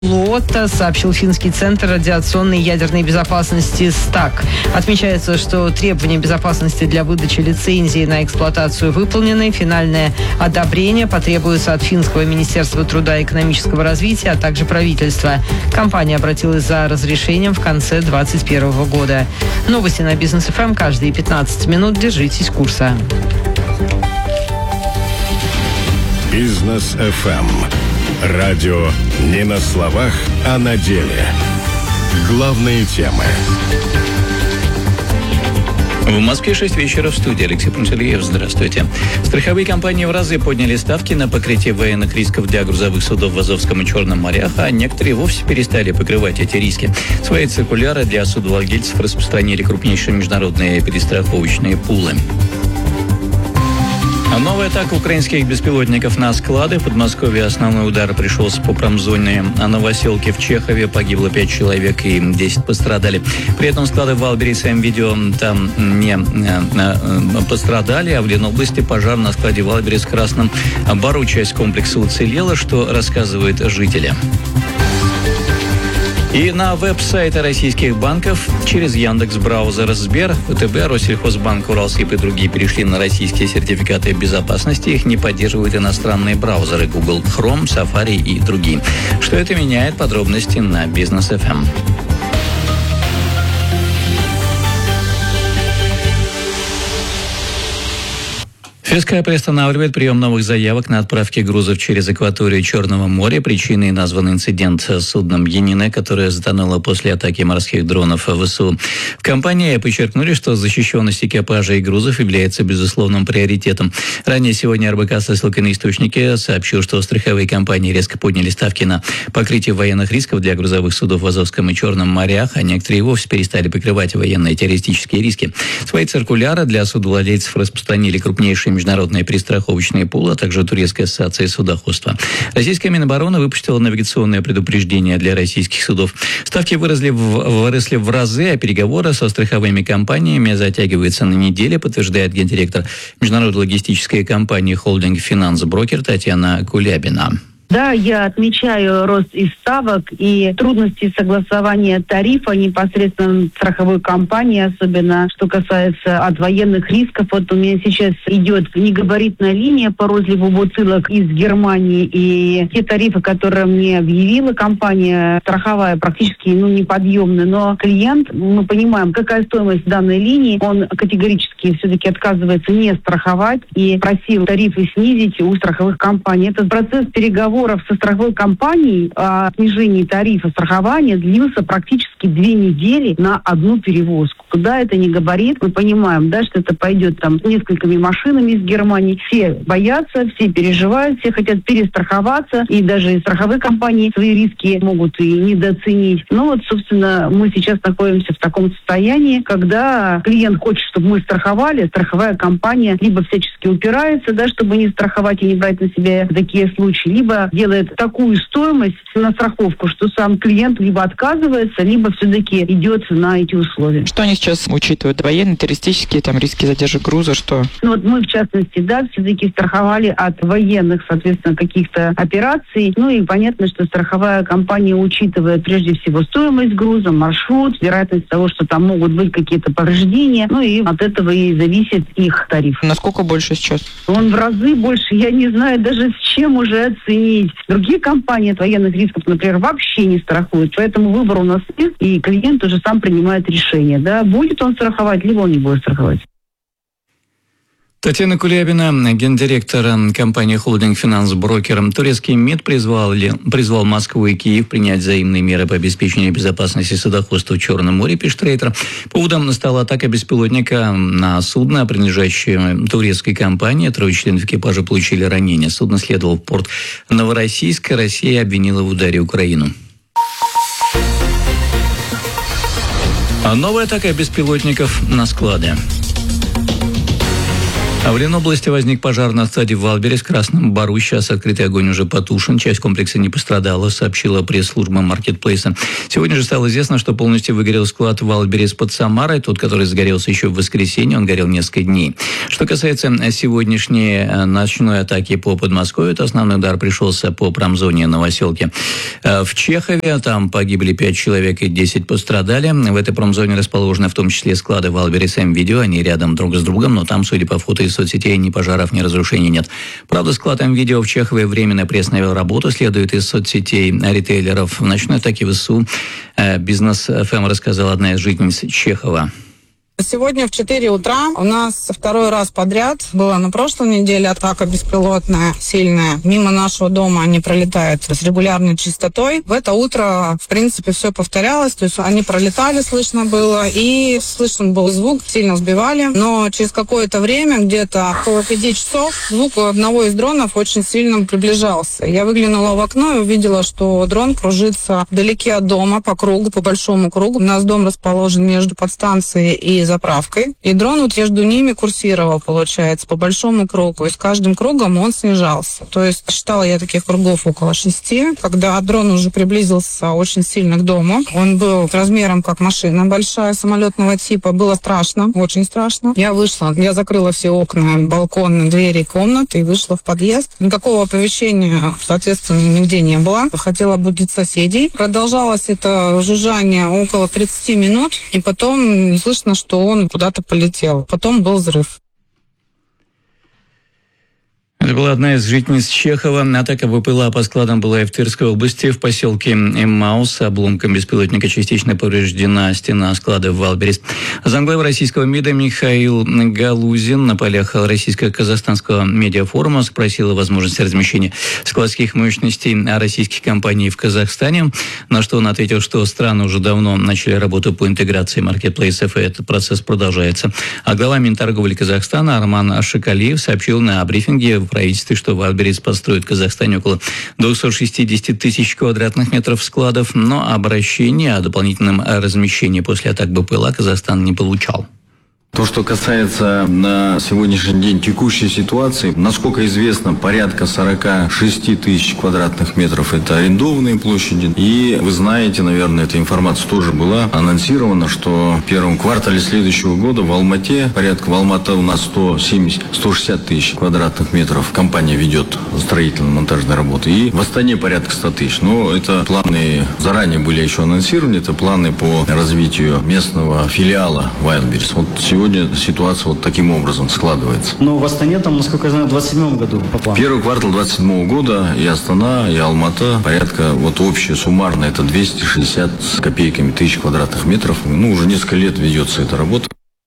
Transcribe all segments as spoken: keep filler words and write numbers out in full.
флота, сообщил финский центр радиационной и ядерной безопасности СТАК. Отмечается, что требования безопасности для выдачи лицензии на эксплуатацию выполнены. Финальное одобрение потребуется от Финского министерства труда и экономического развития, а также правительства. Компания обратилась за разрешением в конце две тысячи двадцать первого года. Новости на Бизнес эф эм каждые пятнадцать минут. Держитесь курса. Бизнес эф эм. Радио не на словах, а на деле. Главные темы. В Москве шесть вечера, в студии Алексей Пантелеев. Здравствуйте. Страховые компании в разы подняли ставки на покрытие военных рисков для грузовых судов в Азовском и Черном морях, а некоторые вовсе перестали покрывать эти риски. Свои циркуляры для судовладельцев распространили крупнейшие международные перестраховочные пулы. Новая атака украинских беспилотников на склады. В Подмосковье основной удар пришелся по промзоне. А на Новоселке в Чехове погибло пять человек и десять пострадали. При этом склады в Валбере, своим видео, там не пострадали. А в Ленобласти пожар на складе в Валбере с Красным Бару. Часть комплекса уцелела, что рассказывают жители. И на веб-сайты российских банков через Яндекс.Браузер, Сбер, ВТБ, Россельхозбанк, Уралсиб и другие перешли на российские сертификаты безопасности. Их не поддерживают иностранные браузеры Google Chrome, Safari и другие. Что это меняет? Подробности на Бизнес эф эм. ФСК приостанавливает прием новых заявок на отправки грузов через акваторию Черного моря. Причиной назван инцидент с судном «Янина», которое затонуло после атаки морских дронов ВСУ. В компании подчеркнули, что защищенность экипажа и грузов является безусловным приоритетом. Ранее сегодня эр бэ ка со ссылкой на источники сообщил, что страховые компании резко подняли ставки на покрытие военных рисков для грузовых судов в Азовском и Черном морях, а некоторые вовсе перестали покрывать военные террористические риски. Свои циркуляры для судовладельцев распространили крупнейшие международные перестраховочные пулы, а также Турецкая ассоциация судоходства. Российская Минобороны выпустила навигационное предупреждение для российских судов. Ставки выросли в, выросли в разы, а переговоры со страховыми компаниями затягиваются на неделе, подтверждает гендиректор международной логистической компании «Холдинг Финанс Брокер» Татьяна Кулябина. Да, я отмечаю рост и ставок, и трудности согласования тарифа непосредственно страховой компании, особенно что касается от военных рисков. Вот у меня сейчас идет негабаритная линия по розливу бутылок из Германии, и те тарифы, которые мне объявила компания страховая, практически ну, неподъемны. Но клиент, мы понимаем, какая стоимость данной линии, он категорически все-таки отказывается не страховать и просил тарифы снизить у страховых компаний. Этот процесс переговоров со страховой компанией о снижении тарифа страхования длился практически две недели на одну перевозку. Да, это не габарит. Мы понимаем, да, что это пойдет там несколькими машинами из Германии. Все боятся, все переживают, все хотят перестраховаться. И даже и страховые компании свои риски могут и недооценить. Но вот, собственно, мы сейчас находимся в таком состоянии, когда клиент хочет, чтобы мы страховали, страховая компания либо всячески упирается, да, чтобы не страховать и не брать на себя такие случаи, либо делает такую стоимость на страховку, что сам клиент либо отказывается, либо все-таки идет на эти условия. Что они сейчас учитывают? Военные, террористические, там, риски задержек груза, что? Ну вот мы, в частности, да, все-таки страховали от военных, соответственно, каких-то операций. Ну и понятно, что страховая компания учитывает прежде всего стоимость груза, маршрут, вероятность того, что там могут быть какие-то повреждения. Ну и от этого и зависит их тариф. Насколько больше сейчас? Он в разы больше. Я не знаю даже с чем уже оценить. Другие компании от военных рисков, например, вообще не страхуют. Поэтому выбор у нас есть, и клиент уже сам принимает решение. Да, будет он страховать, либо он не будет страховать. Татьяна Кулябина, гендиректор компании «Холдинг Финанс Брокер». Турецкий МИД призвал, призвал Москву и Киев принять взаимные меры по обеспечению безопасности судоходства в Черном море, пишет Рейтер. Поводом стала атака беспилотника на судно, принадлежащее турецкой компании. Трое членов экипажа получили ранения. Судно следовало в порт Новороссийска. Россия обвинила в ударе Украину. А новая атака беспилотников на склады. А в Ленобласти возник пожар на складе в Валберес, Красном Бару. Сейчас открытый огонь уже потушен. Часть комплекса не пострадала, сообщила пресс-служба маркетплейса. Сегодня же стало известно, что полностью выгорел склад в Валберес под Самарой. Тот, который загорелся еще в воскресенье, он горел несколько дней. Что касается сегодняшней ночной атаки по Подмосковью, то основной удар пришелся по промзоне Новоселки в Чехове. Там погибли пять человек и десять пострадали. В этой промзоне расположены в том числе склады Валберес М-Видео. Они рядом друг с другом, но там, судя по фото из соцсетей, ни пожаров, ни разрушений нет. Правда, склад М-Видео в Чехове временно приостановил работу, следует из соцсетей ритейлеров. В ночной атаке ВСУ Бизнес эф эм рассказала одна из жительниц Чехова. Сегодня в четыре утра у нас второй раз подряд была на прошлой неделе атака беспилотная, сильная. Мимо нашего дома они пролетают с регулярной частотой. В это утро, в принципе, все повторялось. То есть они пролетали, слышно было, и слышен был звук, сильно сбивали. Но через какое-то время, где-то около пяти часов, звук у одного из дронов очень сильно приближался. Я выглянула в окно и увидела, что дрон кружится вдалеке от дома по кругу, по большому кругу. У нас дом расположен между подстанцией и заправкой. И дрон вот между ними курсировал, получается, по большому кругу. И с каждым кругом он снижался. То есть считала я таких кругов около шести. Когда дрон уже приблизился очень сильно к дому, он был размером как машина большая, самолетного типа. Было страшно, очень страшно. Я вышла, я закрыла все окна, балконы, двери комнаты и вышла в подъезд. Никакого оповещения, соответственно, нигде не было. Хотела будить соседей. Продолжалось это жужжание около тридцати минут. И потом слышно, что он куда-то полетел. Потом был взрыв. Это была одна из жительниц Чехова. Атака БПЛА по складам была и в Тверской области. В поселке Эммаус обломком беспилотника частично повреждена стена склада в Валберес. Замглава российского МИДа Михаил Галузин на полях российско-казахстанского медиафорума спросил о возможности размещения складских мощностей российских компаний в Казахстане, на что он ответил, что страны уже давно начали работу по интеграции маркетплейсов, и этот процесс продолжается. А глава Минторговли Казахстана Арман Шикалиев сообщил на брифинге в правительстве, что Валберес построит в Казахстане около двухсот шестидесяти тысяч квадратных метров складов, но обращение о дополнительном размещении после атак БПЛА Казахстан не получал. То, что касается на сегодняшний день текущей ситуации, насколько известно, порядка сорока шести тысяч квадратных метров – это арендованные площади. И вы знаете, наверное, эта информация тоже была анонсирована, что в первом квартале следующего года в Алмате, порядка в Алмате у нас сто семьдесят - сто шестьдесят тысяч квадратных метров компания ведет строительно-монтажные работы. И в Астане порядка ста тысяч. Но это планы заранее были еще анонсированы, это планы по развитию местного филиала Валберес. Вот сегодня Сегодня ситуация вот таким образом складывается. Но в Астане там, насколько я знаю, в двадцать седьмом году по плану. Первый квартал двадцать седьмого года и Астана, и Алмата порядка, вот общее суммарно, это двести шестьдесят с копейками тысяч квадратных метров. Ну, уже несколько лет ведется эта работа.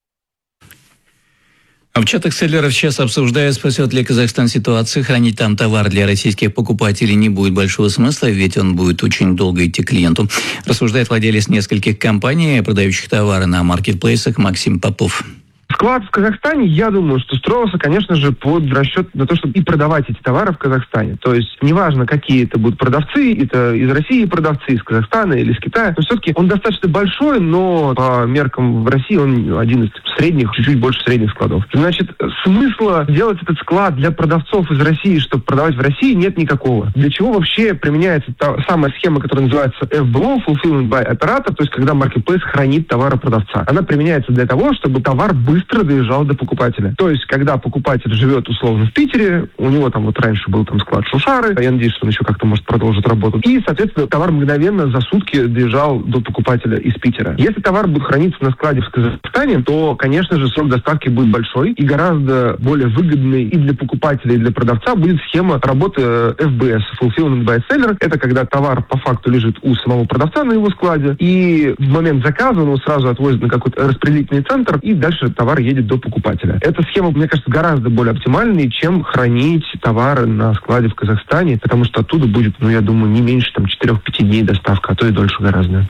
А в чатах селлеров сейчас обсуждают, спасет ли Казахстан ситуацию. Хранить там товар для российских покупателей не будет большого смысла, ведь он будет очень долго идти клиенту. Рассуждает владелец нескольких компаний, продающих товары на маркетплейсах, Максим Попов. Склад в Казахстане, я думаю, что строился, конечно же, под расчет на то, чтобы и продавать эти товары в Казахстане. То есть неважно, какие это будут продавцы, это из России продавцы, из Казахстана или из Китая, но все-таки он достаточно большой, но по меркам в России он один из средних, чуть-чуть больше средних складов. Значит, смысла делать этот склад для продавцов из России, чтобы продавать в России, нет никакого. Для чего вообще применяется та самая схема, которая называется эф би о, Fulfillment by Operator, то есть когда маркетплейс хранит товары продавца. Она применяется для того, чтобы товар быстро быстро доезжал до покупателя. То есть, когда покупатель живет условно в Питере, у него там вот раньше был там склад Шушары, я надеюсь, что он еще как-то может продолжить работу, и, соответственно, товар мгновенно за сутки доезжал до покупателя из Питера. Если товар будет храниться на складе в Казахстане, то, конечно же, срок доставки будет большой и гораздо более выгодной и для покупателя, и для продавца будет схема работы эф би эс, Fulfillment by Seller. Это когда товар по факту лежит у самого продавца на его складе, и в момент заказа он его сразу отвозит на какой-то распределительный центр, и дальше товар едет до покупателя. Эта схема, мне кажется, гораздо более оптимальной, чем хранить товары на складе в Казахстане, потому что оттуда будет, ну, я думаю, не меньше там четырех-пяти дней доставка, а то и дольше гораздо.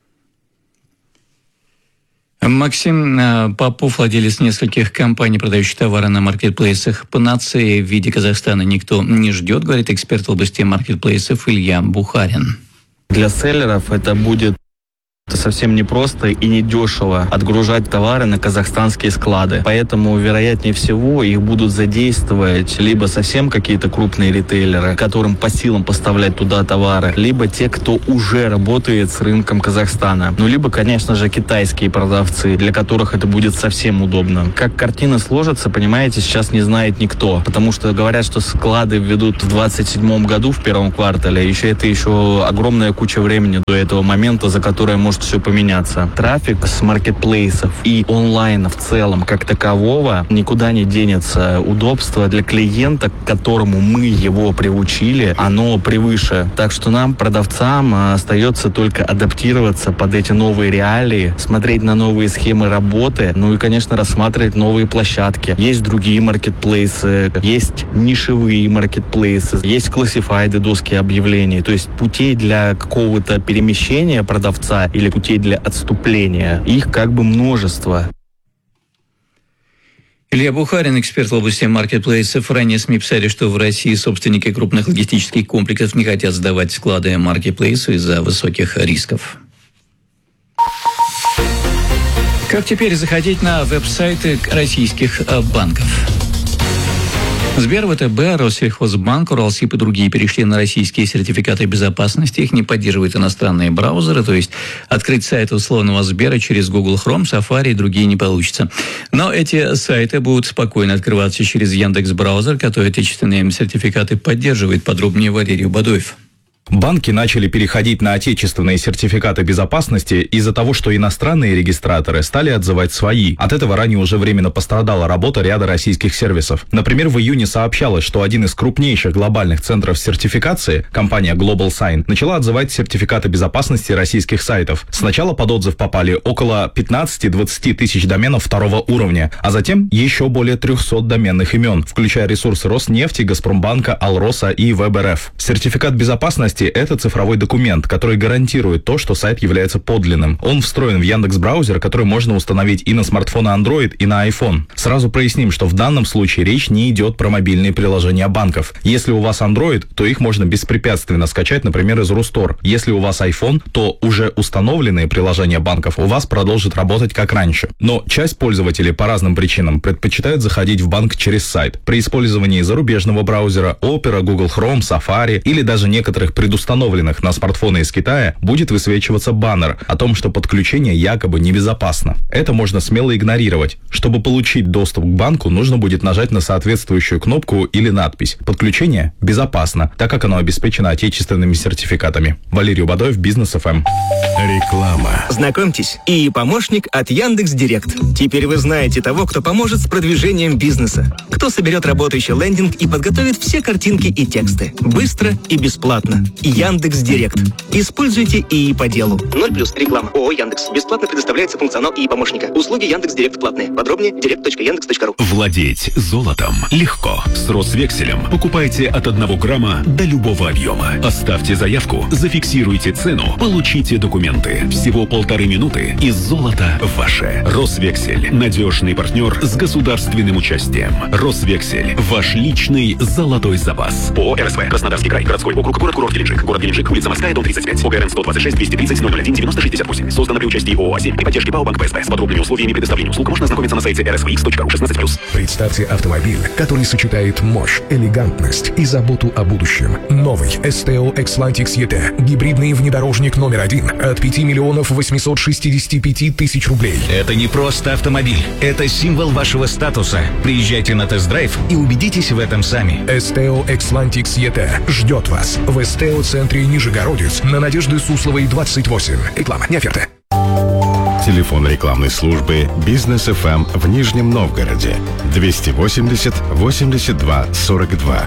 Максим Попов, владелец нескольких компаний, продающих товары на маркетплейсах. Панацеи в виде Казахстана никто не ждет, говорит эксперт в области маркетплейсов Илья Бухарин. Для селлеров это будет Это совсем непросто и недешево отгружать товары на казахстанские склады. Поэтому, вероятнее всего, их будут задействовать либо совсем какие-то крупные ритейлеры, которым по силам поставлять туда товары, либо те, кто уже работает с рынком Казахстана. Ну, либо, конечно же, китайские продавцы, для которых это будет совсем удобно. Как картина сложится, понимаете, сейчас не знает никто. Потому что говорят, что склады введут в двадцать седьмом году, в первом квартале. Еще это еще огромная куча времени до этого момента, за которое может все поменяться. Трафик с маркетплейсов и онлайна в целом как такового никуда не денется. Удобство для клиента, к которому мы его приучили, оно превыше. Так что нам, продавцам, остается только адаптироваться под эти новые реалии, смотреть на новые схемы работы, ну и, конечно, рассматривать новые площадки. Есть другие маркетплейсы, есть нишевые маркетплейсы, есть классифайды, доски объявлений. То есть путей для какого-то перемещения продавца или путей для отступления, их как бы множество. Илья Бухарин, эксперт в области маркетплейсов. Ранее СМИ писали, что в России собственники крупных логистических комплексов не хотят сдавать склады маркетплейсу из-за высоких рисков. Как теперь заходить на веб-сайты российских банков? Сбер, ВТБ, Россельхозбанк, Уралсиб и другие перешли на российские сертификаты безопасности. Их не поддерживают иностранные браузеры, то есть открыть сайт условного Сбера через Google Chrome, Safari и другие не получится. Но эти сайты будут спокойно открываться через Яндекс.Браузер, который отечественные сертификаты поддерживает. Подробнее Валерий Бадоев. Банки начали переходить на отечественные сертификаты безопасности из-за того, что иностранные регистраторы стали отзывать свои. От этого ранее уже временно пострадала работа ряда российских сервисов. Например, в июне сообщалось, что один из крупнейших глобальных центров сертификации, компания Global Sign, начала отзывать сертификаты безопасности российских сайтов. Сначала под отзыв попали около пятнадцать-двадцать тысяч доменов второго уровня, а затем еще более триста доменных имен, включая ресурсы Роснефти, Газпромбанка, Алроса и ВЭБ.РФ. Сертификат безопасности — это цифровой документ, который гарантирует то, что сайт является подлинным. Он встроен в Яндекс.Браузер, который можно установить и на смартфоны Android, и на iPhone. Сразу проясним, что в данном случае речь не идет про мобильные приложения банков. Если у вас Android, то их можно беспрепятственно скачать, например, из Рустор. Если у вас iPhone, то уже установленные приложения банков у вас продолжат работать как раньше. Но часть пользователей по разным причинам предпочитают заходить в банк через сайт. При использовании зарубежного браузера, Opera, Google Chrome, Safari или даже некоторых предустановленных на смартфоны из Китая будет высвечиваться баннер о том, что подключение якобы небезопасно. Это можно смело игнорировать. Чтобы получить доступ к банку, нужно будет нажать на соответствующую кнопку или надпись «Подключение безопасно», так как оно обеспечено отечественными сертификатами. Валерий Бадоев, Бизнес эф эм. Реклама. Знакомьтесь, и помощник от Яндекс.Директ. Теперь вы знаете того, кто поможет с продвижением бизнеса. Кто соберет работающий лендинг и подготовит все картинки и тексты. Быстро и бесплатно. Яндекс.Директ. Используйте ИИ по делу. ноль плюс реклама. ООО Яндекс. Бесплатно предоставляется функционал ИИ помощника. Услуги Яндекс.Директ платные. Подробнее директ точка яндекс точка ру. Владеть золотом легко. С Росвекселем покупайте от одного грамма до любого объема. Оставьте заявку, зафиксируйте цену, получите документы. Всего полторы минуты, и золото ваше. Росвексель. Надежный партнер с государственным участием. Росвексель. Ваш личный золотой запас. ООО РСВ. Краснодарский край. Городской округ. Город Курорт Геленджик. Город Геленджик. Улица Морская, дом тридцать пять. ОГРН сто двадцать шесть двести тридцать ноль ноль один девяносто шестьдесят восемь. Создано при участии ООО «Азель» при поддержке ПАО Банк ПСБ. С подробными условиями предоставления услуг можно ознакомиться на сайте эр эс ви икс точка ру. шестнадцать плюс. Представьте автомобиль, который сочетает мощь, элегантность и заботу о будущем. Новый Esteo Xlantix и ти. Гибридный внедорожник номер один от пяти миллионов восьмисот шестидесяти пяти тысяч рублей. Это не просто автомобиль. Это символ вашего статуса. Приезжайте на тест-драйв и убедитесь в этом сами. Esteo Xlantix и ти ждет вас в Esteo-центре Нижегородец на Надежды Сусловой, двадцать восемь. Реклама, не оферта. Телефон рекламной службы «Бизнес эф эм» в Нижнем Новгороде двести восемьдесят восемьдесят два сорок два.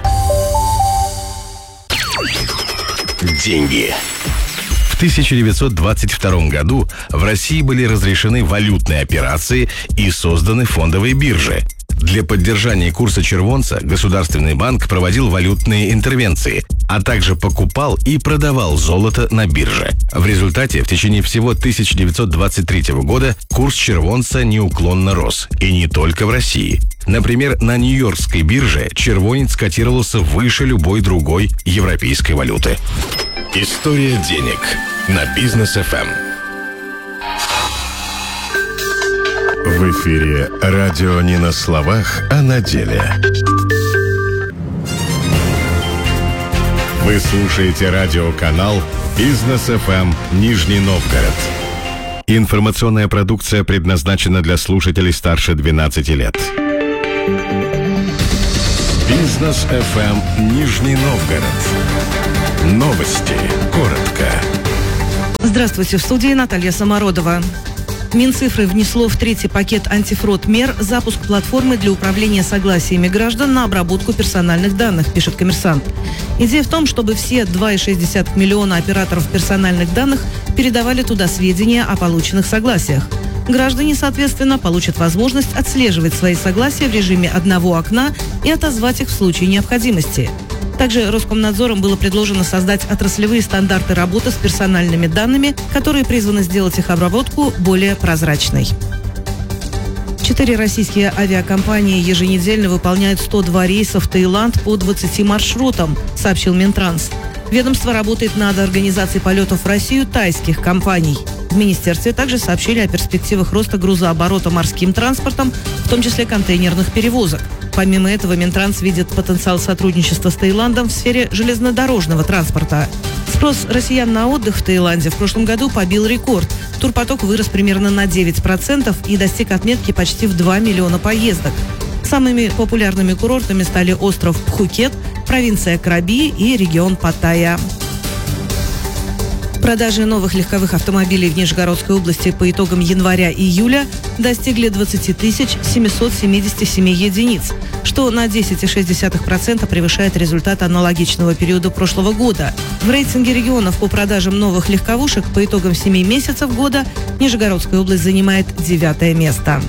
Деньги. В тысяча девятьсот двадцать втором году в России были разрешены валютные операции и созданы фондовые биржи. Для поддержания курса червонца Государственный банк проводил валютные интервенции, а также покупал и продавал золото на бирже. В результате в течение всего тысяча девятьсот двадцать третьего года курс червонца неуклонно рос. И не только в России. Например, на Нью-Йоркской бирже червонец котировался выше любой другой европейской валюты. История денег на Бизнес эф эм. В эфире радио не на словах, а на деле. Вы слушаете радиоканал «Бизнес эф эм Нижний Новгород». Информационная продукция предназначена для слушателей старше двенадцати лет. «Бизнес эф эм Нижний Новгород». Новости. Коротко. Здравствуйте, в студии Наталья Самородова. Минцифры внесло в третий пакет антифрод мер запуск платформы для управления согласиями граждан на обработку персональных данных, пишет «Коммерсант». Идея в том, чтобы все два целых шесть десятых миллиона операторов персональных данных передавали туда сведения о полученных согласиях. Граждане, соответственно, получат возможность отслеживать свои согласия в режиме одного окна и отозвать их в случае необходимости. Также Роскомнадзором было предложено создать отраслевые стандарты работы с персональными данными, которые призваны сделать их обработку более прозрачной. Четыре российские авиакомпании еженедельно выполняют сто два рейса в Таиланд по двадцати маршрутам, сообщил Минтранс. Ведомство работает над организацией полетов в Россию тайских компаний. В министерстве также сообщили о перспективах роста грузооборота морским транспортом, в том числе контейнерных перевозок. Помимо этого, Минтранс видит потенциал сотрудничества с Таиландом в сфере железнодорожного транспорта. Спрос россиян на отдых в Таиланде в прошлом году побил рекорд. Турпоток вырос примерно на девять процентов и достиг отметки почти в два миллиона поездок. Самыми популярными курортами стали остров Пхукет, провинция Краби и регион Паттайя. Продажи новых легковых автомобилей в Нижегородской области по итогам января-июля достигли двадцать тысяч семьсот семьдесят семь единиц, что на десять целых шесть десятых процента превышает результат аналогичного периода прошлого года. В рейтинге регионов по продажам новых легковушек по итогам семи месяцев года Нижегородская область занимает девятое место.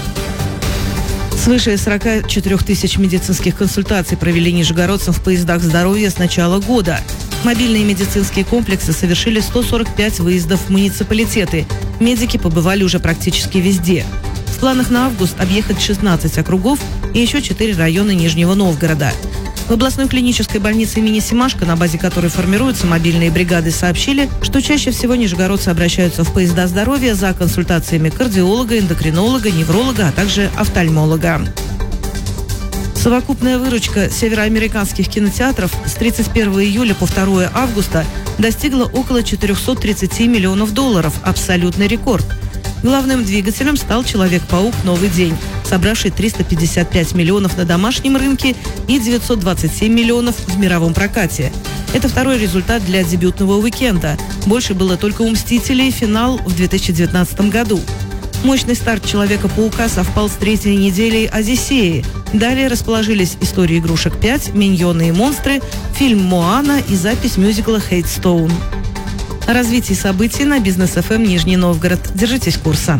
Свыше сорока четырёх тысяч медицинских консультаций провели нижегородцам в поездах здоровья с начала года. Мобильные медицинские комплексы совершили сто сорок пять выездов в муниципалитеты. Медики побывали уже практически везде. В планах на август объехать шестнадцать округов и еще четыре района Нижнего Новгорода. В областной клинической больнице имени Семашко, на базе которой формируются мобильные бригады, сообщили, что чаще всего нижегородцы обращаются в поезда здоровья за консультациями кардиолога, эндокринолога, невролога, а также офтальмолога. Совокупная выручка североамериканских кинотеатров с тридцать первого июля по второго августа достигла около четырехсот тридцати миллионов долларов – абсолютный рекорд. Главным двигателем стал «Человек-паук. Новый день», собравший триста пятьдесят пять миллионов на домашнем рынке и девятьсот двадцать семь миллионов в мировом прокате. Это второй результат для дебютного уикенда. Больше было только у «Мстителей» финал в две тысячи девятнадцатом году. Мощный старт «Человека-паука» совпал с третьей неделей «Одиссеи». Далее расположились «История игрушек пять», «Миньоны и монстры», фильм «Моана» и запись мюзикла «Хейтстоун». О развитии событий на Бизнес эф эм Нижний Новгород. Держитесь курса.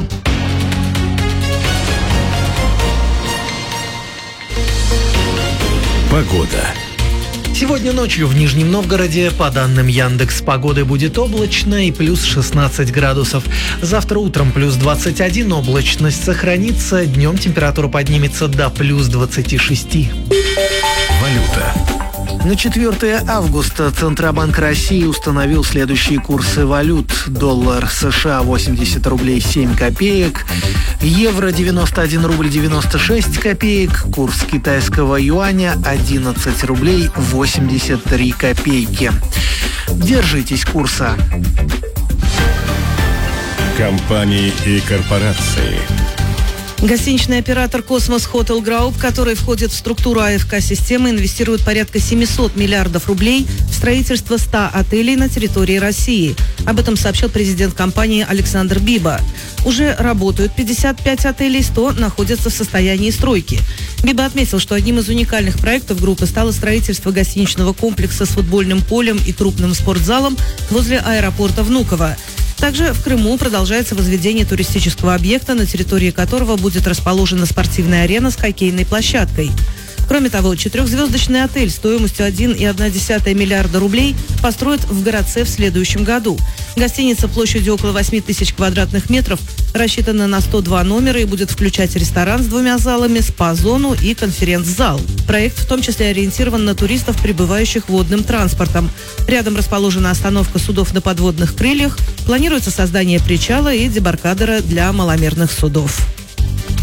Погода. Сегодня ночью в Нижнем Новгороде, по данным Яндекс.Погоды, будет облачно и плюс шестнадцать градусов. Завтра утром плюс двадцать один, облачность сохранится, днем температура поднимется до плюс двадцати шести. Валюта. На четвёртого августа Центробанк России установил следующие курсы валют. Доллар США восемьдесят рублей семь копеек, евро девяносто один рубль девяносто шесть копеек, курс китайского юаня одиннадцать рублей восемьдесят три копейки. Держитесь курса. Компании и корпорации. Гостиничный оператор «Космос Хотел Грауп», который входит в структуру а эф ка-системы, инвестирует порядка семисот миллиардов рублей в строительство ста отелей на территории России. Об этом сообщил президент компании Александр Биба. Уже работают пятьдесят пять отелей, сто находятся в состоянии стройки. Биба отметил, что одним из уникальных проектов группы стало строительство гостиничного комплекса с футбольным полем и крупным спортзалом возле аэропорта Внуково. Также в Крыму продолжается возведение туристического объекта, на территории которого будет расположена спортивная арена с хоккейной площадкой. Кроме того, четырехзвездочный отель стоимостью один целых одна десятая миллиарда рублей построят в Городце в следующем году. Гостиница площадью около восемь тысяч квадратных метров рассчитана на сто два номера и будет включать ресторан с двумя залами, спа-зону и конференц-зал. Проект в том числе ориентирован на туристов, прибывающих водным транспортом. Рядом расположена остановка судов на подводных крыльях, планируется создание причала и дебаркадера для маломерных судов.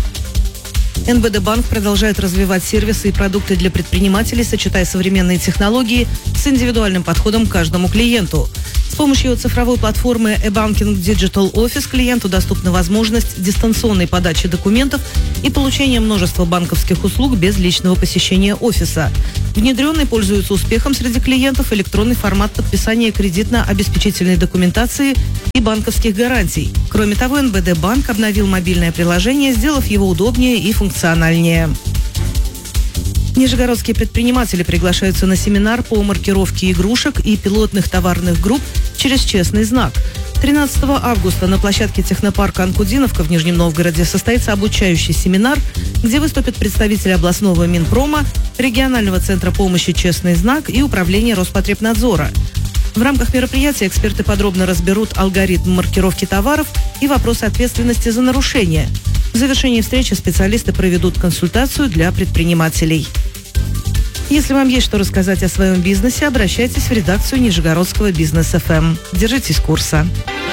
эн бэ дэ банк продолжает развивать сервисы и продукты для предпринимателей, сочетая современные технологии с индивидуальным подходом к каждому клиенту. С помощью цифровой платформы eBanking Digital Office клиенту доступна возможность дистанционной подачи документов и получения множества банковских услуг без личного посещения офиса. Внедренный пользуется успехом среди клиентов электронный формат подписания кредитно-обеспечительной документации и банковских гарантий. Кроме того, эн бэ дэ банк обновил мобильное приложение, сделав его удобнее и функциональнее. Нижегородские предприниматели приглашаются на семинар по маркировке игрушек и пилотных товарных групп через честный знак. тринадцатого августа на площадке технопарка «Анкудиновка» в Нижнем Новгороде состоится обучающий семинар, где выступят представители областного Минпрома, регионального центра помощи «Честный знак» и управления Роспотребнадзора. В рамках мероприятия эксперты подробно разберут алгоритм маркировки товаров и вопросы ответственности за нарушения. В завершении встречи специалисты проведут консультацию для предпринимателей. Если вам есть что рассказать о своем бизнесе, обращайтесь в редакцию Нижегородского бизнес эф эм. Держитесь курса.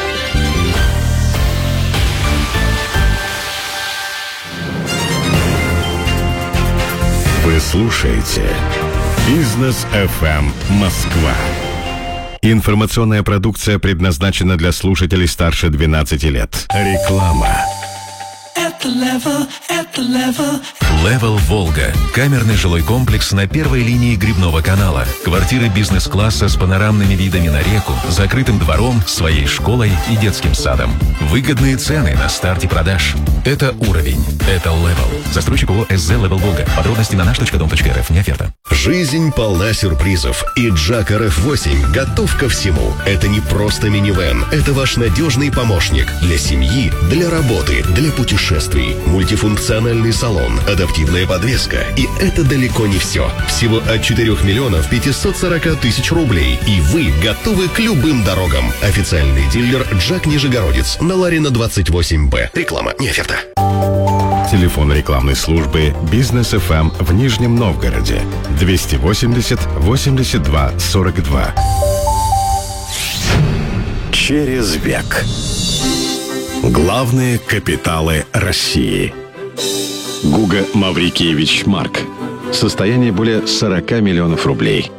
Вы слушаете Бизнес эф эм Москва. Информационная продукция предназначена для слушателей старше двенадцати лет. Реклама. Это Level, это Level. Level Волга. Камерный жилой комплекс на первой линии Грибного канала. Квартиры бизнес-класса с панорамными видами на реку, закрытым двором, своей школой и детским садом. Выгодные цены на старте продаж. Это уровень. Это Level. Застройщик ООО эс зэ Level Волга. Подробности на наш точка дом точка эр эф. Не оферта. Жизнь полна сюрпризов, и Джак эр эф восемь готов ко всему. Это не просто минивэн, это ваш надежный помощник для семьи, для работы, для путешествий. Мультифункциональный салон, адаптивная подвеска. И это далеко не все. Всего от четырёх миллионов пятисот сорока тысяч рублей. И вы готовы к любым дорогам. Официальный дилер Джак Нижегородец на Ларина двадцать восемь бэ. Реклама, не оферта. Телефон рекламной службы Бизнес эф эм в Нижнем Новгороде двести восемьдесят восемьдесят два сорок два. Через век. Главные капиталы России. Гуга Маврикиевич Марк. Состояние более сорока миллионов рублей.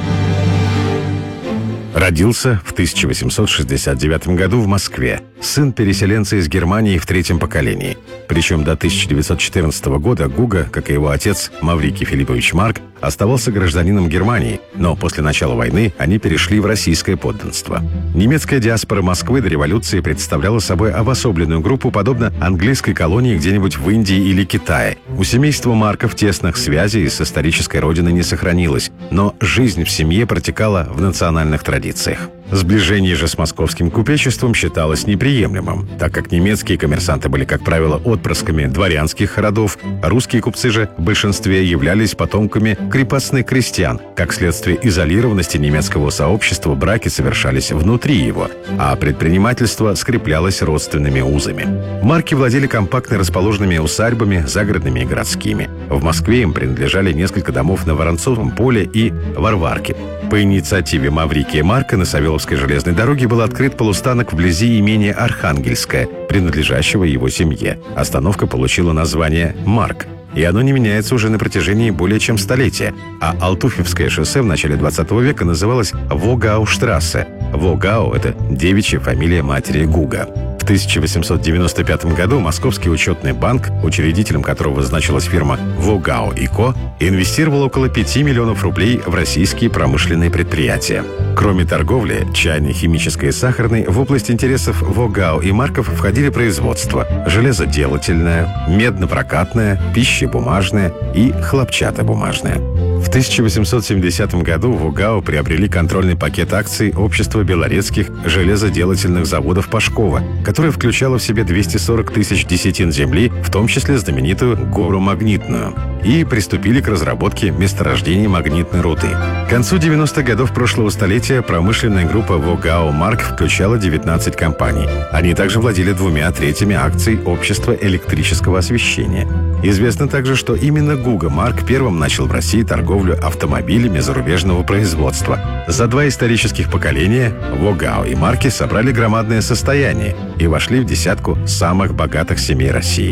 Родился в тысяча восемьсот шестьдесят девятом году в Москве. Сын переселенца из Германии в третьем поколении. Причем до тысяча девятьсот четырнадцатого года Гуга, как и его отец Маврикий Филиппович Марк, оставался гражданином Германии, но после начала войны они перешли в российское подданство. Немецкая диаспора Москвы до революции представляла собой обособленную группу, подобно английской колонии где-нибудь в Индии или Китае. У семейства Марков тесных связей с исторической родиной не сохранилось, но жизнь в семье протекала в национальных традициях. Сближение же с московским купечеством считалось неприемлемым, так как немецкие коммерсанты были, как правило, отпрысками дворянских родов, а русские купцы же в большинстве являлись потомками крепостных крестьян. Как следствие изолированности немецкого сообщества, браки совершались внутри его, а предпринимательство скреплялось родственными узами. Марки владели компактно расположенными усадьбами, загородными и городскими. В Москве им принадлежали несколько домов на Воронцовом поле и Варварке. По инициативе Маврикия Марка на Савеловской железной дороге был открыт полустанок вблизи имения Архангельское, принадлежащего его семье. Остановка получила название «Марк», и оно не меняется уже на протяжении более чем столетия. А Алтуфьевское шоссе в начале двадцатого века называлось Вогауштрассе. Вогау – это девичья фамилия матери Гуга. В тысяча восемьсот девяносто пятом году Московский учетный банк, учредителем которого значилась фирма «Вогау и Ко», инвестировал около пяти миллионов рублей в российские промышленные предприятия. Кроме торговли, чайной, химической и сахарной, в область интересов Вогау и Марков входили производство железоделательное, медно-прокатное, пищебумажное и хлопчатобумажное. В тысяча восемьсот семидесятом году Вогау приобрели контрольный пакет акций Общества белорецких железоделательных заводов Пашкова, которое включало в себе двести сорок тысяч десятин земли, в том числе знаменитую гору Магнитную, и приступили к разработке месторождений магнитной руды. К концу девяностых годов прошлого столетия промышленная группа Вогау Марк включала девятнадцать компаний. Они также владели двумя третьими акций Общества электрического освещения. Известно также, что именно Гуга Марк первым начал в России торговлю автомобилями зарубежного производства. За два исторических поколения Вогау и Марки собрали громадное состояние и вошли в десятку самых богатых семей России.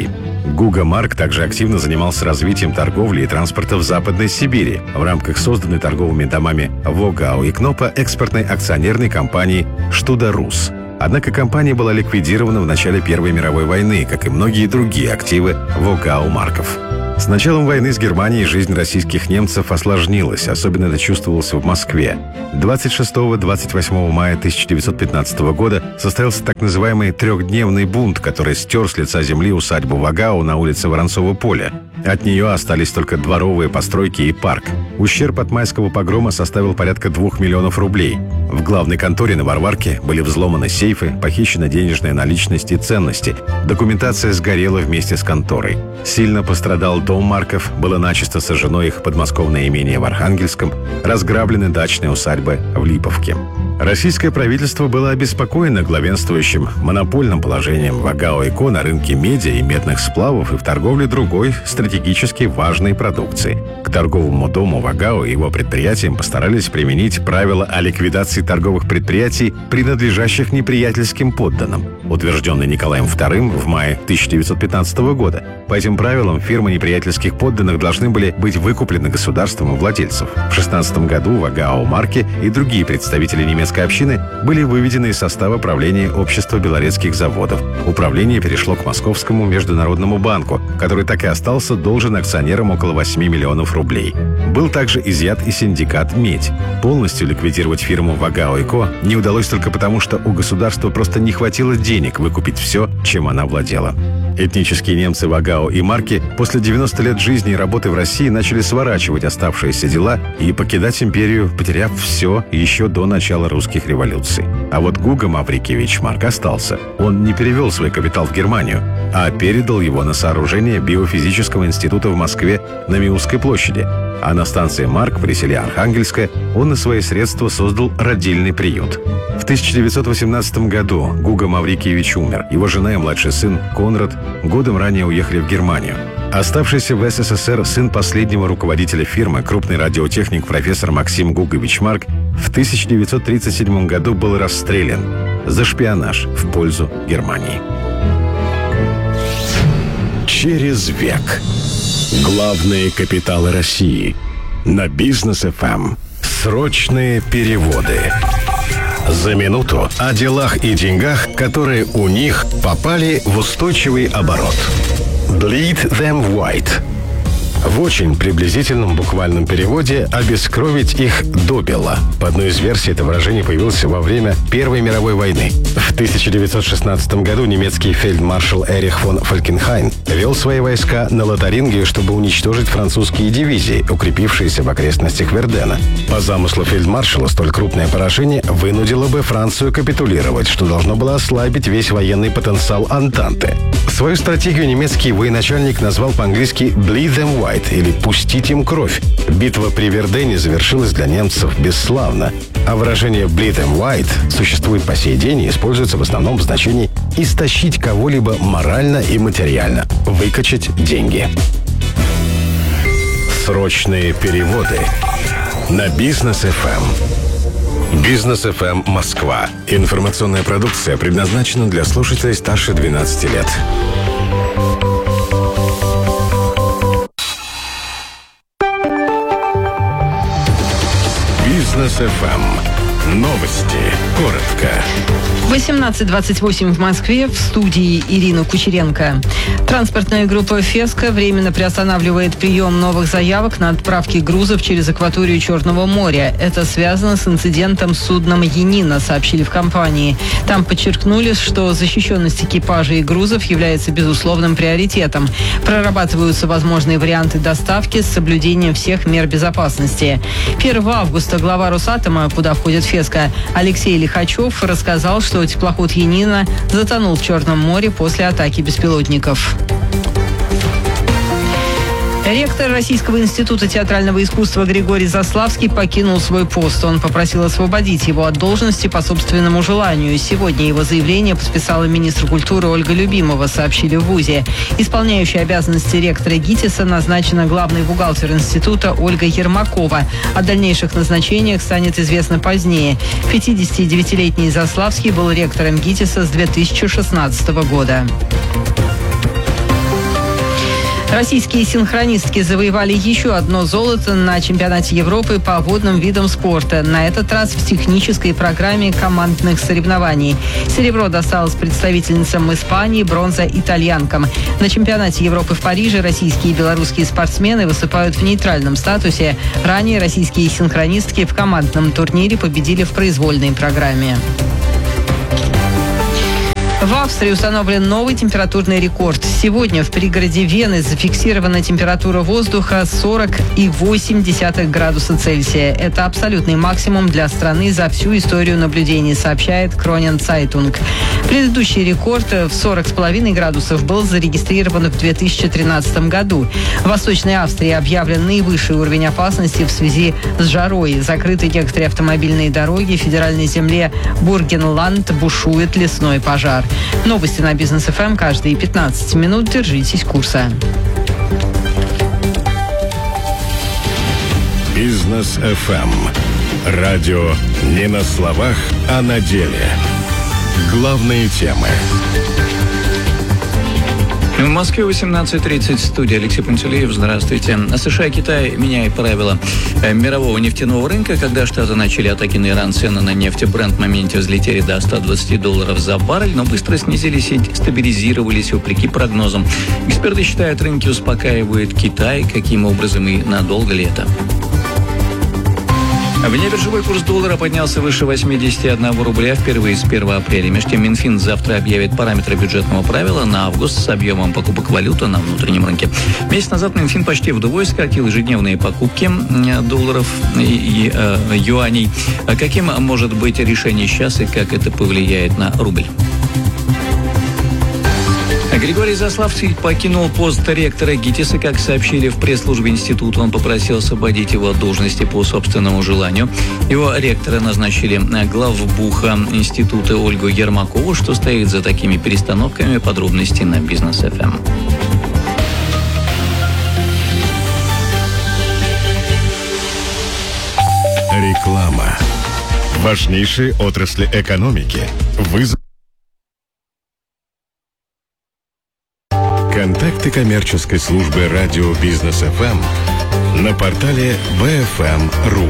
Гуга Марк также активно занимался развитием торговли и транспорта в Западной Сибири в рамках созданной торговыми домами Вогау и Кнопа экспортной акционерной компании «Штуда Рус». Однако компания была ликвидирована в начале Первой мировой войны, как и многие другие активы Вогау Марков. С началом войны с Германией жизнь российских немцев осложнилась, особенно это чувствовалось в Москве. двадцать шестого — двадцать восьмого мая тысяча девятьсот пятнадцатого года состоялся так называемый трехдневный бунт, который стер с лица земли усадьбу Вогау на улице Воронцова поля. От нее остались только дворовые постройки и парк. Ущерб от майского погрома составил порядка двух миллионов рублей. В главной конторе на Варварке были взломаны сейфы, похищена денежная наличность и ценности. Документация сгорела вместе с конторой. Сильно пострадал дом Марков, было начисто сожжено их подмосковное имение в Архангельском, разграблены дачные усадьбы в Липовке. Российское правительство было обеспокоено главенствующим монопольным положением Вогау и Ко на рынке меди и медных сплавов и в торговле другой стратегически важной продукции. К торговому дому Вогау и его предприятиям постарались применить правила о ликвидации торговых предприятий, принадлежащих неприятельским подданным, утвержденный Николаем вторым в мае тысяча девятьсот пятнадцатого года. По этим правилам фирмы неприятельских подданных должны были быть выкуплены государством у владельцев. В шестнадцатом году Вогау Марки и другие представители немецкой общины были выведены из состава правления Общества белорецких заводов. Управление перешло к Московскому международному банку, который так и остался должен акционерам около восьми миллионов рублей. Был также изъят и синдикат «Медь». Полностью ликвидировать фирму Вогау и Ко не удалось только потому, что у государства просто не хватило денег выкупить все, чем она владела. Этнические немцы Вогау и Марки после девяноста лет жизни и работы в России начали сворачивать оставшиеся дела и покидать империю, потеряв все еще до начала русских революций. А вот Гуга Маврикиевич Марк остался. Он не перевел свой капитал в Германию, а передал его на сооружение биофизического института в Москве на Миусской площади. А на станции Марк при селе Архангельское он на свои средства создал родильный приют. В тысяча девятьсот восемнадцатом году Гуга Маврикиевич умер. Его жена и младший сын Конрад годом ранее уехали в Германию. Оставшийся в СССР сын последнего руководителя фирмы, крупный радиотехник профессор Максим Гугович Марк, в тысяча девятьсот тридцать седьмом году был расстрелян за шпионаж в пользу Германии. Через век. Главные капиталы России. На Бизнес эф эм. Срочные переводы. За минуту о делах и деньгах, которые у них попали в устойчивый оборот. Bleed them white. В очень приблизительном буквальном переводе «обескровить их добело». По одной из версий это выражение появилось во время Первой мировой войны. В тысяча девятьсот шестнадцатом году немецкий фельдмаршал Эрих фон Фалькенхайн вел свои войска на Лотарингию, чтобы уничтожить французские дивизии, укрепившиеся в окрестностях Вердена. По замыслу фельдмаршала столь крупное поражение вынудило бы Францию капитулировать, что должно было ослабить весь военный потенциал Антанты. Свою стратегию немецкий военачальник назвал по-английски «bleed them white» или «пустить им кровь». Битва при Вердене завершилась для немцев бесславно, а выражение «bleed them white» существует по сей день и используется в основном в значении «истощить кого-либо морально и материально», «выкачать деньги». Срочные переводы на Бизнес эф эм. Бизнес эф эм Москва. Информационная продукция предназначена для слушателей старше двенадцати лет. Бизнес эф эм. Новости. Коротко. восемнадцать двадцать восемь в Москве. В студии Ирина Кучеренко. Транспортная группа «Феска» временно приостанавливает прием новых заявок на отправки грузов через акваторию Черного моря. Это связано с инцидентом с судном «Янина», сообщили в компании. Там подчеркнули, что защищенность экипажа и грузов является безусловным приоритетом. Прорабатываются возможные варианты доставки с соблюдением всех мер безопасности. первого августа глава Росатома, куда входит «Феска», Алексей Лихачев рассказал, что теплоход «Янина» затонул в Черном море после атаки беспилотников. Ректор Российского института театрального искусства Григорий Заславский покинул свой пост. Он попросил освободить его от должности по собственному желанию. Сегодня его заявление подписала министр культуры Ольга Любимова, сообщили в ВУЗе. Исполняющая обязанности ректора ГИТИСа назначена главный бухгалтер института Ольга Ермакова. О дальнейших назначениях станет известно позднее. пятидесятидевятилетний Заславский был ректором ГИТИСа с две тысячи шестнадцатого года. Российские синхронистки завоевали еще одно золото на чемпионате Европы по водным видам спорта. На этот раз в технической программе командных соревнований. Серебро досталось представительницам Испании, бронза итальянкам. На чемпионате Европы в Париже российские и белорусские спортсмены выступают в нейтральном статусе. Ранее российские синхронистки в командном турнире победили в произвольной программе. В Австрии установлен новый температурный рекорд. Сегодня в пригороде Вены зафиксирована температура воздуха сорок и восемь десятых градуса Цельсия. Это абсолютный максимум для страны за всю историю наблюдений, сообщает Кронен Цайтунг. Предыдущий рекорд в сорок с половиной градусов был зарегистрирован в две тысячи тринадцатом году. В Восточной Австрии объявлен наивысший уровень опасности в связи с жарой. Закрыты некоторые автомобильные дороги. В федеральной земле Бургенланд бушует лесной пожар. Новости на Бизнес эф эм каждые пятнадцать минут. Держитесь курса. Бизнес эф эм. Радио не на словах, а на деле. Главные темы. В Москве восемнадцать тридцать, студия Алексей Пантелеев. Здравствуйте. США и Китай меняют правила мирового нефтяного рынка. Когда Штаты начали атаки на Иран, цены на нефть Брент в моменте взлетели до ста двадцати долларов за баррель, но быстро снизились и стабилизировались вопреки прогнозам. Эксперты считают, рынки успокаивают Китай. Каким образом и надолго ли это? Внебиржевой курс доллара поднялся выше восьмидесяти одного рубля впервые с первого апреля. Между тем, Минфин завтра объявит параметры бюджетного правила на август с объемом покупок валюты на внутреннем рынке. Месяц назад Минфин почти вдвое сократил ежедневные покупки долларов и, и э, юаней. Каким может быть решение сейчас и как это повлияет на рубль? Григорий Заславский покинул пост ректора ГИТИСа. Как сообщили в пресс-службе института, он попросил освободить его от должности по собственному желанию. Его ректора назначили главбуха института Ольгу Ермакову. Что стоит за такими перестановками? Подробности на Бизнес эф эм. Реклама. Важнейшие отрасли экономики. Вызов. Контакты коммерческой службы радио Бизнес эф эм на портале би эф эм точка ру.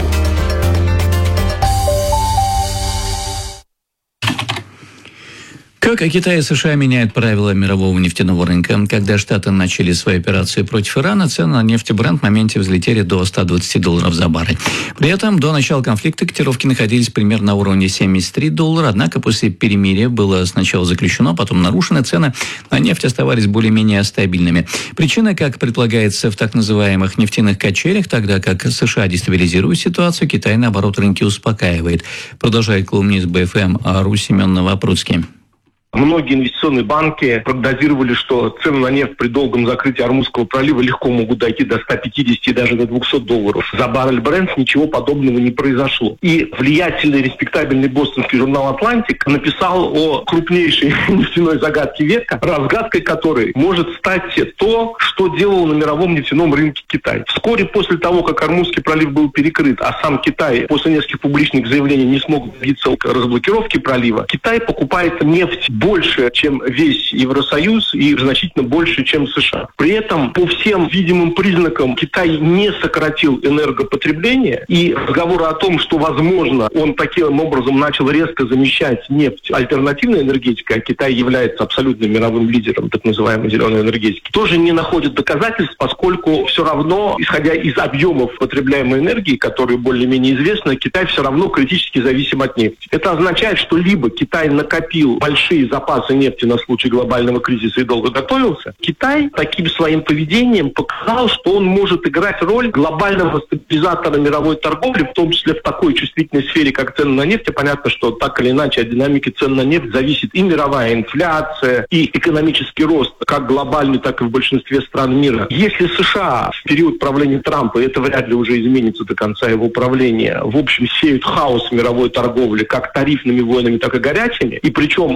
Как Китай и США меняют правила мирового нефтяного рынка? Когда Штаты начали свои операции против Ирана, цены на нефть Брент в моменте взлетели до ста двадцати долларов за баррель. При этом до начала конфликта котировки находились примерно на уровне семьдесят три доллара, однако после перемирия было сначала заключено, потом нарушено, цены на нефть оставались более-менее стабильными. Причина, как предполагается, в так называемых нефтяных качелях, тогда как США дестабилизирует ситуацию, Китай, наоборот, рынки успокаивает. Продолжает колумнист би эф эм точка ру Семен Новопрудский. Многие инвестиционные банки прогнозировали, что цены на нефть при долгом закрытии Ормузского пролива легко могут дойти до ста пятидесяти и даже до двухсот долларов. За баррель Брент ничего подобного не произошло. И влиятельный, респектабельный бостонский журнал «Атлантик» написал о крупнейшей нефтяной загадке века, разгадкой которой может стать то, что делал на мировом нефтяном рынке Китай. Вскоре после того, как Ормузский пролив был перекрыт, а сам Китай после нескольких публичных заявлений не смог добиться разблокировки пролива, Китай покупает нефть больше, чем весь Евросоюз и значительно больше, чем США. При этом по всем видимым признакам Китай не сократил энергопотребление, и разговоры о том, что, возможно, он таким образом начал резко замещать нефть альтернативной энергетикой, а Китай является абсолютным мировым лидером так называемой зеленой энергетики, тоже не находят доказательств, поскольку все равно, исходя из объемов потребляемой энергии, которые более-менее известны, Китай все равно критически зависим от нефти. Это означает, что либо Китай накопил большие запасы нефти на случай глобального кризиса и долго готовился. Китай таким своим поведением показал, что он может играть роль глобального стабилизатора мировой торговли, в том числе в такой чувствительной сфере, как цены на нефть. И понятно, что так или иначе от динамики цен на нефть зависит и мировая инфляция, и экономический рост, как глобальный, так и в большинстве стран мира. Если США в период правления Трампа, и это вряд ли уже изменится до конца его правления, в общем, сеют хаос в мировой торговли как тарифными войнами, так и горячими, и причем на самом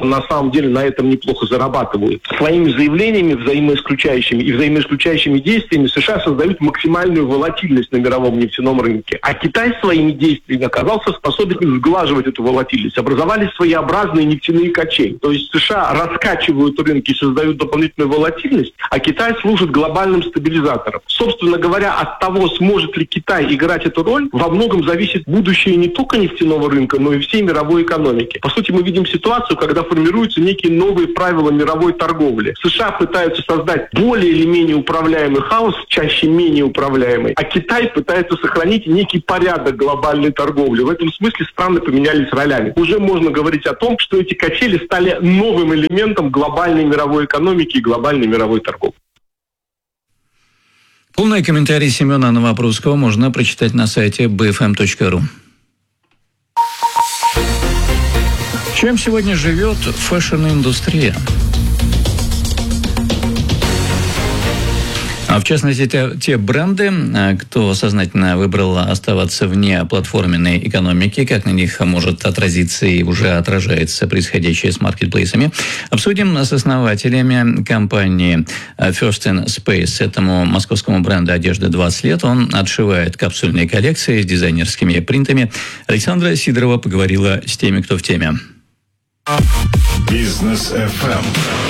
самом деле на этом неплохо зарабатывают. Своими заявлениями взаимоисключающими и взаимоисключающими действиями США создают максимальную волатильность на мировом нефтяном рынке. А Китай своими действиями оказался способен сглаживать эту волатильность. Образовались своеобразные нефтяные качели. То есть США раскачивают рынки и создают дополнительную волатильность, а Китай служит глобальным стабилизатором. Собственно говоря, от того, сможет ли Китай играть эту роль, во многом зависит будущее не только нефтяного рынка, но и всей мировой экономики. По сути, мы видим ситуацию, когда формируются некие новые правила мировой торговли. США пытаются создать более или менее управляемый хаос, чаще менее управляемый, а Китай пытается сохранить некий порядок глобальной торговли. В этом смысле страны поменялись ролями. Уже можно говорить о том, что эти качели стали новым элементом глобальной мировой экономики и глобальной мировой торговли. Полный комментарий Семена Новопрусского можно прочитать на сайте би эф эм точка ру. Чем сегодня живет фэшн-индустрия? А в частности, те, те бренды, кто сознательно выбрал оставаться вне платформенной экономики, как на них может отразиться и уже отражается происходящее с маркетплейсами, обсудим с основателями компании First in Space. Этому московскому бренду одежды двадцать лет. Он отшивает капсульные коллекции с дизайнерскими принтами. Александра Сидорова поговорила с теми, кто в теме. Бизнес эф эм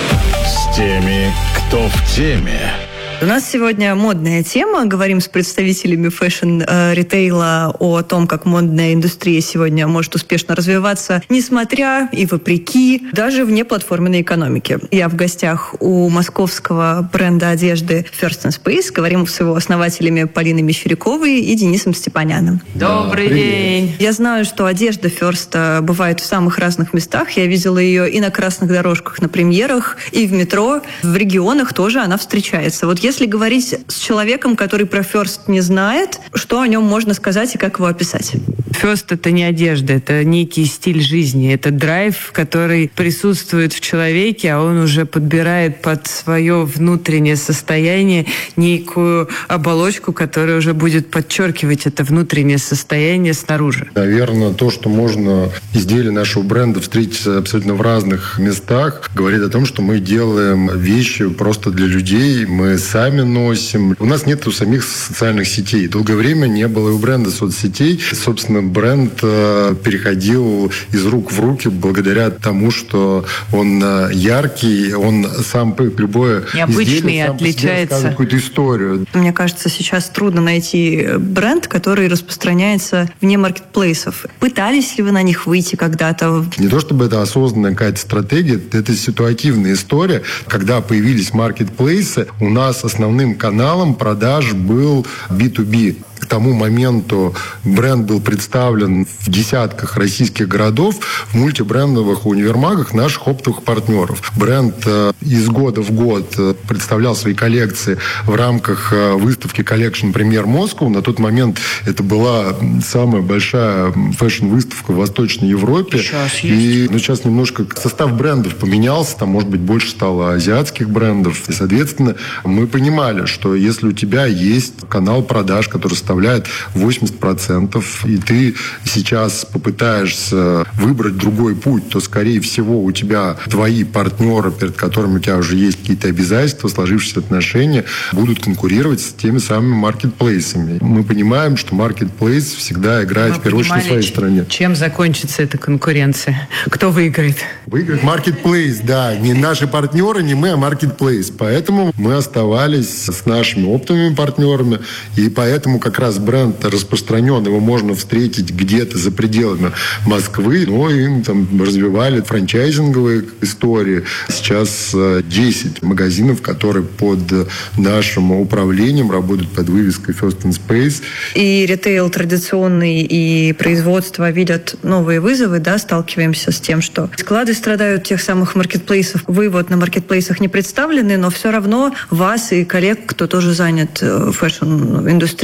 с теми, кто в теме. У нас сегодня модная тема. Говорим с представителями фэшн-ритейла о том, как модная индустрия сегодня может успешно развиваться, несмотря и вопреки, даже вне платформенной экономики. Я в гостях у московского бренда одежды First in Space. Говорим с его основателями Полиной Мещеряковой и Денисом Степаняном. Добрый день! Я знаю, что одежда First бывает в самых разных местах. Я видела ее и на красных дорожках, на премьерах, и в метро. В регионах тоже она встречается. Вот если говорить с человеком, который про First не знает, что о нем можно сказать и как его описать? First — это не одежда, это некий стиль жизни, это драйв, который присутствует в человеке, а он уже подбирает под свое внутреннее состояние некую оболочку, которая уже будет подчеркивать это внутреннее состояние снаружи. Наверное, то, что можно изделия нашего бренда встретить абсолютно в разных местах, говорит о том, что мы делаем вещи просто для людей, мы сами носим. У нас нет у самих социальных сетей. Долгое время не было и у бренда соцсетей. Собственно, бренд э, переходил из рук в руки благодаря тому, что он э, яркий, он сам любое необычный, изделие сам отличается. Рассказывает какую-то историю. Мне кажется, сейчас трудно найти бренд, который распространяется вне маркетплейсов. Пытались ли вы на них выйти когда-то? Не то чтобы это осознанная какая-то стратегия, это ситуативная история. Когда появились маркетплейсы, у нас основным каналом продаж был би ту би. К тому моменту бренд был представлен в десятках российских городов в мультибрендовых универмагах наших оптовых партнеров. Бренд э, из года в год э, представлял свои коллекции в рамках э, выставки Collection Premier Moscow. На тот момент это была самая большая фэшн-выставка в Восточной Европе. Сейчас и есть. ну, сейчас немножко состав брендов поменялся. Там, может быть, больше стало азиатских брендов. И, соответственно, мы понимали, что если у тебя есть канал продаж, который составляет восемьдесят процентов, и ты сейчас попытаешься выбрать другой путь, то, скорее всего, у тебя твои партнеры, перед которыми у тебя уже есть какие-то обязательства, сложившиеся отношения, будут конкурировать с теми самыми маркетплейсами. Мы понимаем, что маркетплейс всегда играет Мы в первую очередь на своей стороне. Чем закончится эта конкуренция? Кто выиграет? Выиграет маркетплейс, да. Не наши партнеры, не мы, а маркетплейс. Поэтому мы оставались с нашими оптовыми партнерами, и поэтому как раз бренд распространен, его можно встретить где-то за пределами Москвы, но им там развивали франчайзинговые истории. Сейчас десять магазинов, которые под нашим управлением работают под вывеской First in Space. И ритейл традиционный, и производство видят новые вызовы, да, сталкиваемся с тем, что склады страдают тех самых маркетплейсов. Вы вот на маркетплейсах не представлены, но все равно вас и коллег, кто тоже занят в фэшн-индустрии,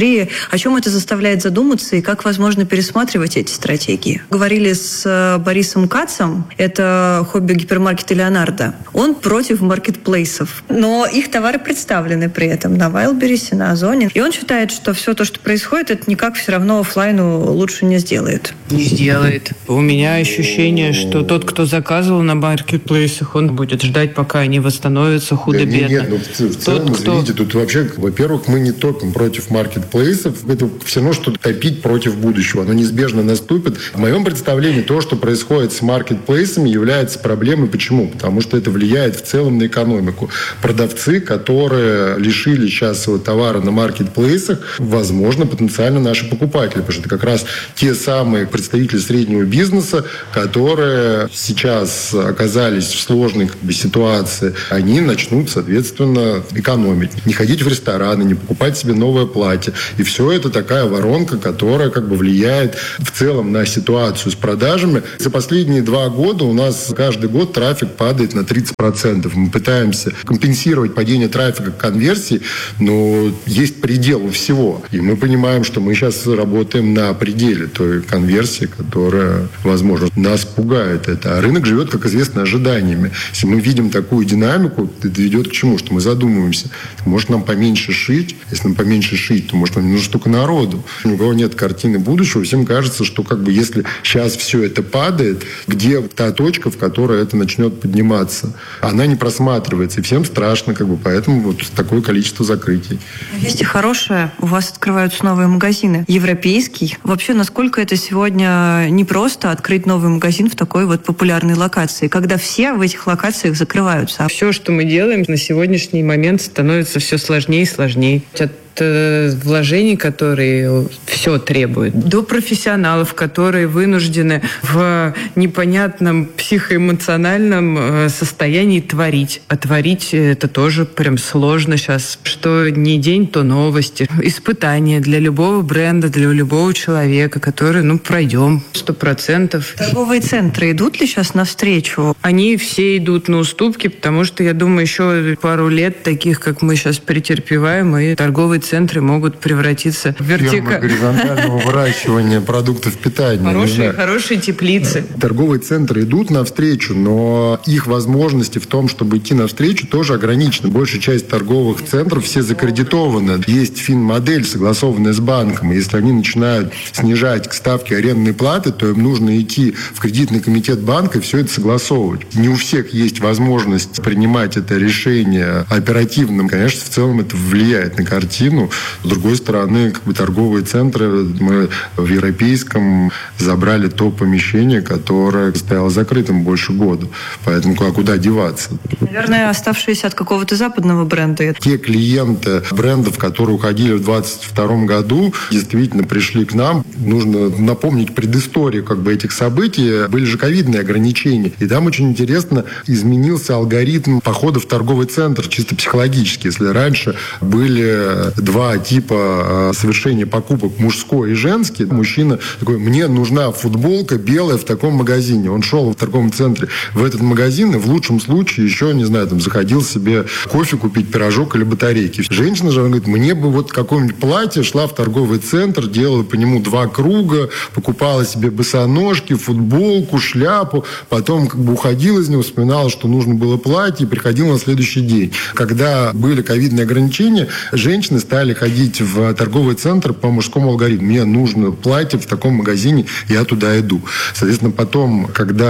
О чем это заставляет задуматься и как возможно пересматривать эти стратегии? Говорили с Борисом Кацем, это хобби-гипермаркет Леонардо. Он против маркетплейсов, но их товары представлены при этом на Wildberries, на Озоне. И он считает, что все то, что происходит, это никак все равно офлайну лучше не сделает. Не сделает. У меня ощущение, что тот, кто заказывал на маркетплейсах, он будет ждать, пока они восстановятся худо-бедно. Да, нет, ну, в, в целом, тот, извините, кто... тут вообще, во-первых, мы не топим против маркетплейсов. Это все равно, что топить против будущего. Оно неизбежно наступит. В моем представлении то, что происходит с маркетплейсами, является проблемой. Почему? Потому что это влияет в целом на экономику. Продавцы, которые лишили сейчас своего товара на маркетплейсах, возможно, потенциально наши покупатели. Потому что это как раз те самые представители среднего бизнеса, которые сейчас оказались в сложной как бы, ситуации. Они начнут, соответственно, экономить. Не ходить в рестораны, не покупать себе новое платье. И все это такая воронка, которая как бы влияет в целом на ситуацию с продажами. За последние два года у нас каждый год трафик падает на тридцать процентов. Мы пытаемся компенсировать падение трафика конверсии, но есть предел у всего. И мы понимаем, что мы сейчас работаем на пределе той конверсии, которая, возможно, нас пугает это. А рынок живет, как известно, ожиданиями. Если мы видим такую динамику, это ведет к чему? Что мы задумываемся. Может, нам поменьше шить? Если нам поменьше шить, то, может, нам не нужно столько народу. Ни у кого нет картины будущего. Всем кажется, что как бы если сейчас все это падает, где та точка, в которой это начнет подниматься? Она не просматривается. И всем страшно, как бы, поэтому вот такое количество закрытий. Есть и хорошее. У вас открываются новые магазины. Европейский. Вообще, насколько это сегодня не просто открыть новый магазин в такой вот популярной локации, когда все в этих локациях закрываются? Все, что мы делаем, на сегодняшний момент становится все сложнее и сложнее. От вложений, которые все требуют, до профессионалов, которые вынуждены в непонятном психоэмоциональном состоянии творить. А творить это тоже прям сложно сейчас. Что не день, то новости. Испытания для любого бренда, для любого человека, который, ну, пройдем сто процентов. Торговые центры идут ли сейчас навстречу? Они все идут на уступки, потому что, я думаю, еще пару лет таких, как мы сейчас претерпеваем, и торговые центры могут превратиться в вертикаль... горизонтального выращивания продуктов питания. Хорошие, хорошие теплицы. Торговые центры идут навстречу, но их возможности в том, чтобы идти навстречу, тоже ограничены. Большая часть торговых центров все закредитованы. Есть финмодель, согласованная с банком. Если они начинают снижать ставки арендной платы, то им нужно идти в кредитный комитет банка и все это согласовывать. Не у всех есть возможность принимать это решение оперативно. Конечно, в целом это влияет на картину. С другой стороны, как бы торговые центры, мы в Европейском забрали то помещение, которое стояло закрытым больше года. Поэтому а куда деваться? Наверное, оставшиеся от какого-то западного бренда. Те клиенты брендов, которые уходили в двадцать втором году, действительно пришли к нам. Нужно напомнить предысторию как бы этих событий. Были же ковидные ограничения. И там очень интересно изменился алгоритм похода в торговый центр, чисто психологически. Если раньше были два типа совершения покупок, мужской и женский. Мужчина такой: мне нужна футболка белая в таком магазине. Он шел в торговом центре в этот магазин и в лучшем случае еще, не знаю, там заходил себе кофе купить, пирожок или батарейки. Женщина же, она говорит: мне бы вот какое-нибудь платье, шла в торговый центр, делала по нему два круга, покупала себе босоножки, футболку, шляпу, потом как бы уходила из него, вспоминала, что нужно было платье, и приходила на следующий день. Когда были ковидные ограничения, женщины стали ходить в торговый центр по мужскому алгоритму. Мне нужно платье в таком магазине, я туда иду. Соответственно, потом,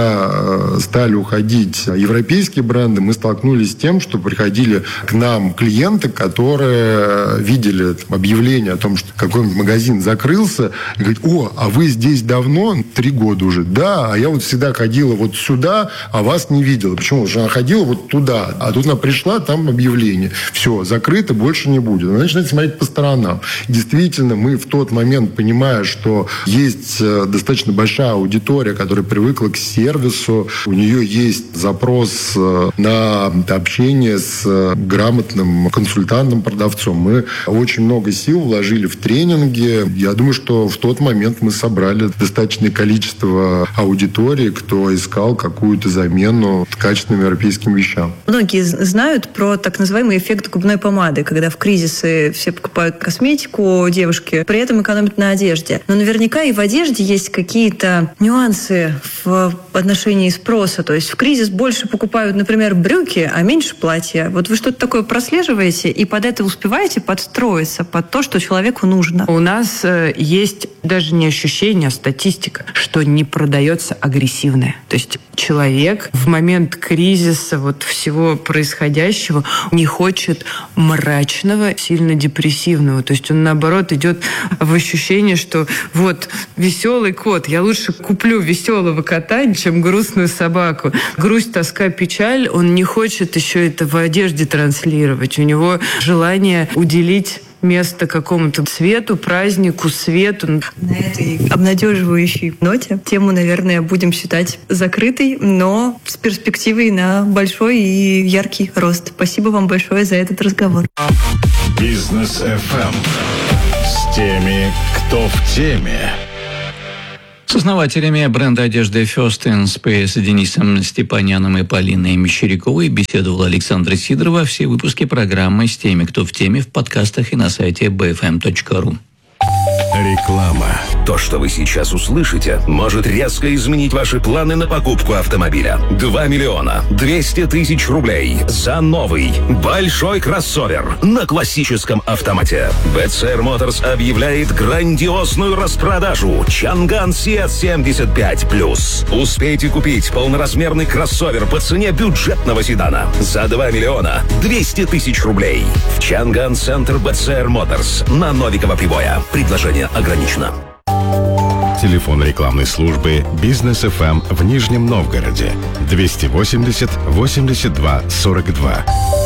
когда стали уходить европейские бренды, мы столкнулись с тем, что приходили к нам клиенты, которые видели объявление о том, что какой-нибудь магазин закрылся, и говорят: о, а вы здесь давно? Три года уже. Да, а я вот всегда ходила вот сюда, а вас не видела. Почему? Потому что она ходила вот туда, а тут она пришла, там объявление. Все, закрыто, больше не будет. Она начинает смотреть по сторонам. Действительно, мы в тот момент, понимая, что есть достаточно большая аудитория, которая привыкла к сервису, у нее есть запрос на общение с грамотным консультантом, продавцом. Мы очень много сил вложили в тренинги. Я думаю, что в тот момент мы собрали достаточное количество аудитории, кто искал какую-то замену качественным европейским вещам. Многие знают про так называемый эффект губной помады, когда в кризисы все покупают косметику, девушки, при этом экономят на одежде. Но наверняка и в одежде есть какие-то нюансы в отношении спроса. То есть в кризис больше покупают, например, брюки, а меньше платья. Вот вы что-то такое прослеживаете и под это успеваете подстроиться, под то, что человеку нужно? У нас э, есть даже не ощущение, а статистика, что не продается агрессивное. То есть человек в момент кризиса вот всего происходящего не хочет мрачного, сильно депрессивного. То есть он, наоборот, идет в ощущение, что вот веселый кот, я лучше куплю веселого кота, чем грустную собаку. Грусть, тоска, печаль, он не хочет еще это в одежде транслировать. У него желание уделить место какому-то цвету, празднику, свету. На этой обнадеживающей ноте тему, наверное, будем считать закрытой, но с перспективой на большой и яркий рост. Спасибо вам большое за этот разговор. Бизнес эф эм с теми, кто в теме. С основателями бренда одежды First in Space Денисом Степаняном и Полиной Мещеряковой беседовал Александр Сидорова. Все выпуски программы «С теми, кто в теме» в подкастах и на сайте би эф эм точка ру. Реклама. То, что вы сейчас услышите, может резко изменить ваши планы на покупку автомобиля. два миллиона двести тысяч рублей за новый большой кроссовер на классическом автомате. би си ар Motors объявляет грандиозную распродажу Чанган си эс семьдесят пять плюс. Успейте купить полноразмерный кроссовер по цене бюджетного седана за два миллиона двести тысяч рублей. В Чанган Центр би си ар Motors на Новикова Привоя. Предложение ограничено. Телефон рекламной службы «Бизнес эф эм» в Нижнем Новгороде двести восемьдесят восемьдесят два сорок два.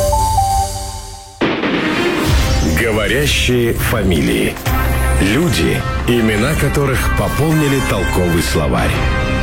Говорящие фамилии. Люди, имена которых пополнили толковый словарь.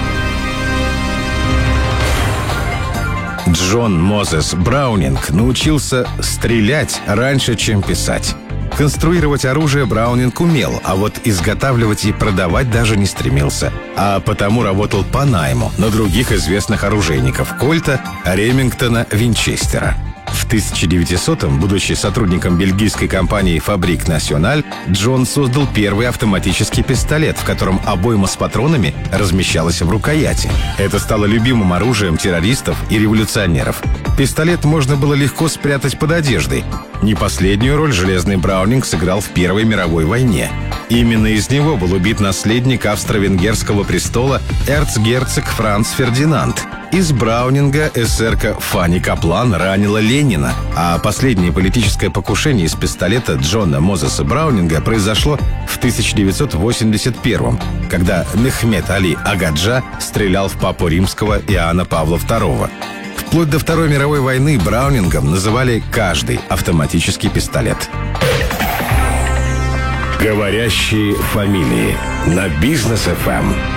Джон Мозес Браунинг научился стрелять раньше, чем писать. Конструировать оружие Браунинг умел, а вот изготавливать и продавать даже не стремился. А потому работал по найму на других известных оружейников — Кольта, Ремингтона, Винчестера. В тысяча девятисотом, будучи сотрудником бельгийской компании «Фабрик Националь», Джон создал первый автоматический пистолет, в котором обойма с патронами размещалась в рукояти. Это стало любимым оружием террористов и революционеров. Пистолет можно было легко спрятать под одеждой. Не последнюю роль железный Браунинг сыграл в Первой мировой войне. Именно из него был убит наследник австро-венгерского престола эрцгерцог Франц Фердинанд. Из Браунинга эсерка Фанни Каплан ранила Ленина, а последнее политическое покушение из пистолета Джона Мозеса Браунинга произошло в тысяча девятьсот восемьдесят первом, когда Мехмед Али Агаджа стрелял в папу римского Иоанна Павла второго. Вплоть до Второй мировой войны Браунингом называли каждый автоматический пистолет. Говорящие фамилии на Бизнес эф эм.